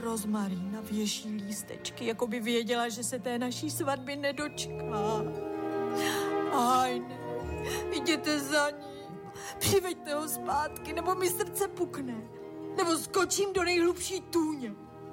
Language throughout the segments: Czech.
rozmarína věší lístečky, jako by věděla, že se té naší svatby nedočká. Hajne, jděte za ním, přiveďte ho zpátky, nebo mi srdce pukne, nebo skočím do nejhlubší tůně.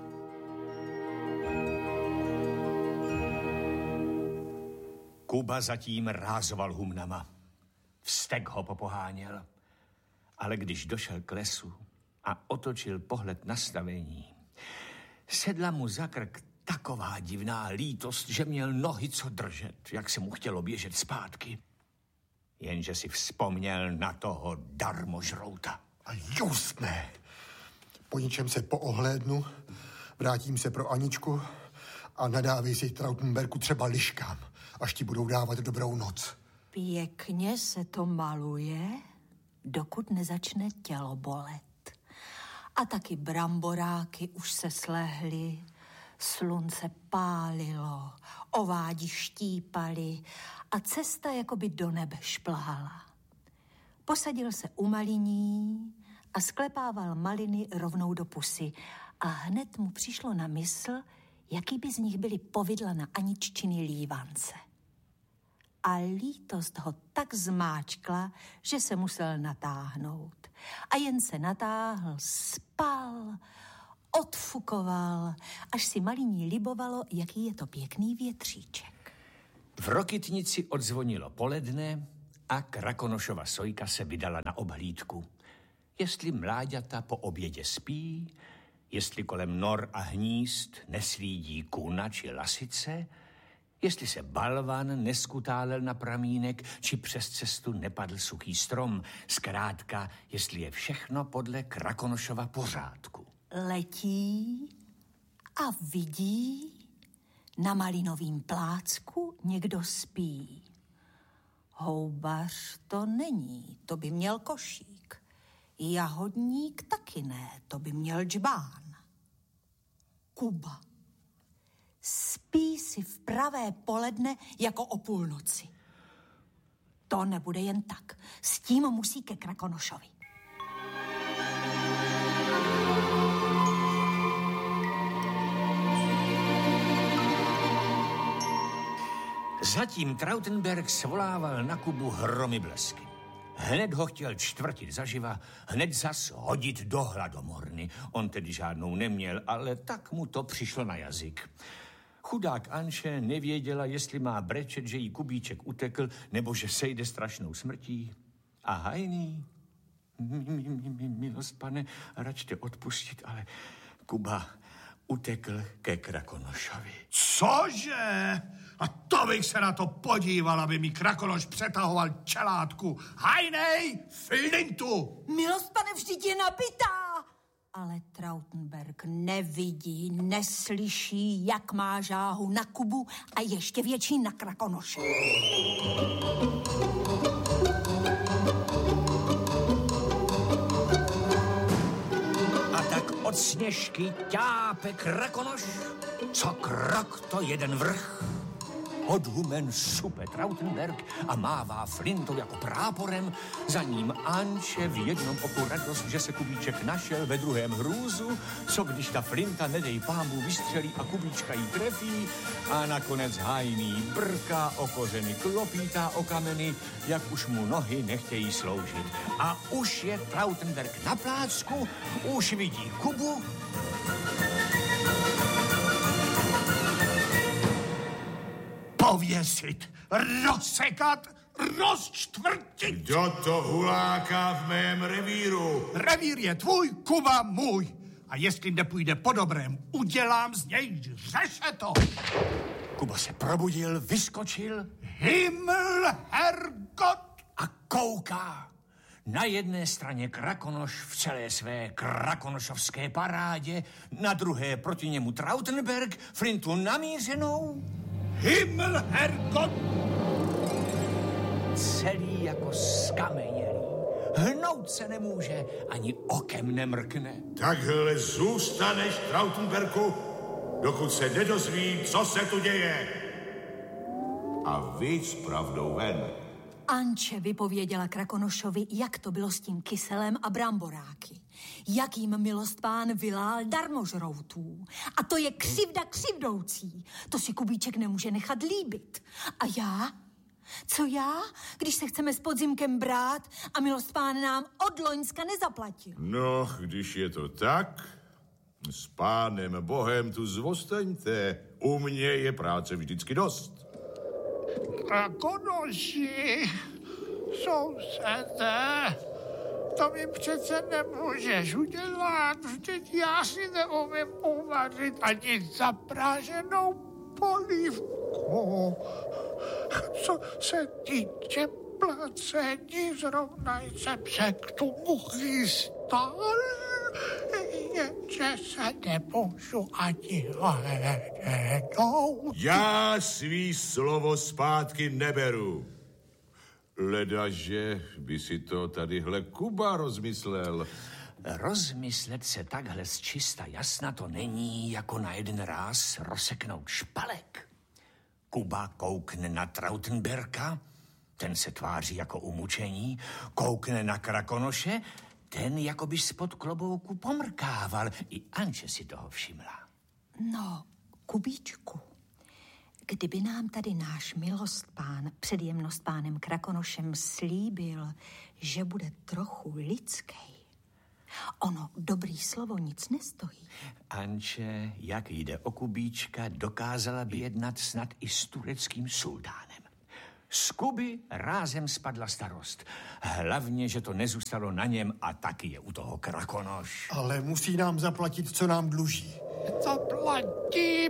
Kuba zatím rázoval humnama. Vztek ho popoháněl. Ale když došel k lesu a otočil pohled na stavení, sedla mu za krk taková divná lítost, že měl nohy co držet, jak se mu chtělo běžet zpátky. Jenže si vzpomněl na toho darmožrouta. A just ne. Po ničem se poohlédnu, vrátím se pro Aničku a nadávej si Trautenberku třeba liškám, až ti budou dávat dobrou noc. Pěkně se to maluje, dokud nezačne tělo bolet. A taky bramboráky už se slehly, slunce pálilo, ovádi štípaly a cesta jakoby do nebe šplhala. Posadil se u maliní a sklepával maliny rovnou do pusy a hned mu přišlo na mysl, jaký by z nich byly povidla na Aniččiny lívance. A lítost ho tak zmáčkla, že se musel natáhnout. A jen se natáhl, spal, odfukoval, až si maliní libovalo, jaký je to pěkný větříček. V Rokytnici odzvonilo poledne a Krakonošova sojka se vydala na obhlídku. Jestli mláďata po obědě spí, jestli kolem nor a hnízd neslídí kůna či lasice, jestli se balvan neskutálel na pramínek, či přes cestu nepadl suchý strom. Zkrátka, jestli je všechno podle Krakonošova pořádku. Letí a vidí, na malinovým plácku někdo spí. Houbař to není, to by měl košík. Jahodník taky ne, to by měl džbán. Kuba spí si v pravé poledne jako o půlnoci. To nebude jen tak. S tím musí ke Krakonošovi. Zatím Trautenberg svolával na Kubu hromy blesky. Hned ho chtěl čtvrtit zaživa, hned zas hodit do hladomorny. On tedy žádnou neměl, ale tak mu to přišlo na jazyk. Chudák Anše nevěděla, jestli má brečet, že jí Kubíček utekl, nebo že sejde strašnou smrtí. A hajný, milost, pane, račte odpustit, ale Kuba utekl ke Krakonošovi. Cože? A to bych se na to podíval, aby mi Krakonoš přetahoval čelátku. Hajnej, flintu! Milost, pane, vždyť je nabitá! Ale Trautenberg nevidí, neslyší, jak má žáhu na Kubu a ještě větší na Krakonoše. A tak od Sněžky ťápe Krakonoš, co krok to jeden vrch. Odhumen šupe Trautenberg a mává flintou jako práporem, za ním Anče v jednom oku radost, že se Kubíček našel, ve druhém hrůzu, co když ta flinta, nedej pámbu, vystřelí a Kubíčka jí trefí a nakonec hajný brká o kořeny, klopítá o kameny, jak už mu nohy nechtějí sloužit. A už je Trautenberg na plácku, už vidí Kubu, pověsit, rozsekat, rozčtvrtit. Kdo to huláká v mém revíru? Revír je tvůj, Kuba můj. A jestli nepůjde po dobrém, udělám z něj řešeto. Kuba se probudil, vyskočil. Himmel, Herrgott! A kouká. Na jedné straně Krakonoš v celé své krakonošovské parádě, na druhé proti němu Trautenberg, flintu namířenou. Himmel, Herrgott! Celý jako skamenělý. Hnout se nemůže, ani okem nemrkne. Takhle zůstaneš, Trautenberku, dokud se nedozvím, co se tu děje. A vyjď s pravdou ven. Anče vypověděla Krakonošovi, jak to bylo s tím kyselem a bramboráky. Jak jim milostpán vylál darmožroutů. A to je křivda křivdoucí. To si Kubíček nemůže nechat líbit. A já? Co já, když se chceme s podzimkem brát a milostpán nám od loňska nezaplatil? No, když je to tak, s pánem Bohem tu zvostaňte. U mě je práce vždycky dost. Krakonoši, sousede, to mi přece nemůžeš udělat. Vždyť já si neumím uvařit ani zapráženou polívku. Co se týče placení, zrovna jsem se k tomu chystal, jenže se nemůžu ani hlédnout. Já svý slovo zpátky neberu. Ledaže by si to tadyhle Kuba rozmyslel. Rozmyslet se takhle z čista jasna to není jako na jeden ráz rozseknout špalek. Kuba koukne na Trautenberka, ten se tváří jako umučení, koukne na Krakonoše, ten jakoby spod klobouku pomrkával. I Anče si toho všimla. No, Kubíčku, kdyby nám tady náš milostpán před jemnostpánem Krakonošem slíbil, že bude trochu lidský. Ono dobrý slovo nic nestojí. Anče, jak jde o Kubíčka, dokázala by jednat snad i s tureckým sultánem. Z Kuby rázem spadla starost. Hlavně, že to nezůstalo na něm a taky je u toho Krakonoš. Ale musí nám zaplatit, co nám dluží. Zaplatím.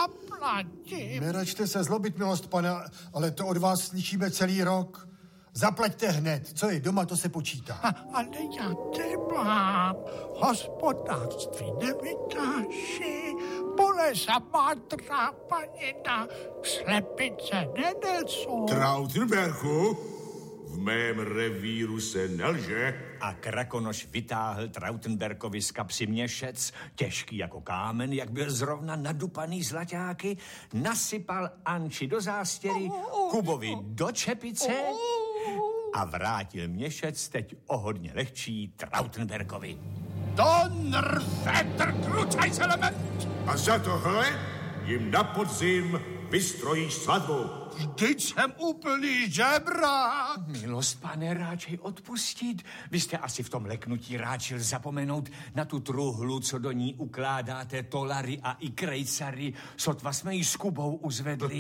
Neračte se zlobit, milost pana, ale to od vás slyšíme celý rok. Zaplaťte hned. Co je doma, to se počítá. Ale já nemám. Hospodářství nevytáší, pole samá trápanina, slepice nenesou. Trautenberku, v mém revíru se nelže. A Krakonoš vytáhl Trautenberkovi z kapsy měšec, těžký jako kámen, jak byl zrovna nadupaný zlaťáky, nasypal Anči do zástěry, Kubovi do čepice a vrátil měšec teď o hodně lehčí Trautenberkovi. Donnerwetter, Krucajselement! A za tohle jim na podzim vystrojíš svatbu. Vždyť jsem úplný žebrák. Milost, pane, ráčej odpustit. Vy jste asi v tom leknutí ráčil zapomenout na tu truhlu, co do ní ukládáte tolary a i krejcary, sotva jsme ji s Kubou uzvedli.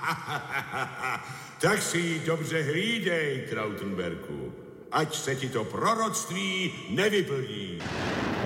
Tak si ji dobře hlídej, Trautenberku. Ať se ti to proroctví nevyplní.